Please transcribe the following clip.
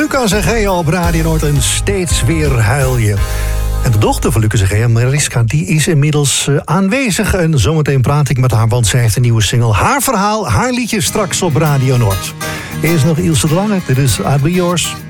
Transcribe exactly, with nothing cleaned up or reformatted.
Lucas en Gea op Radio Noord en steeds weer huil je. En de dochter van Lucas en Gea, Mariska, die is inmiddels uh, aanwezig. En zometeen praat ik met haar, want zij heeft een nieuwe single. Haar verhaal, haar liedje straks op Radio Noord. Eerst nog Ilse de Lange, dit is I'll Be Yours.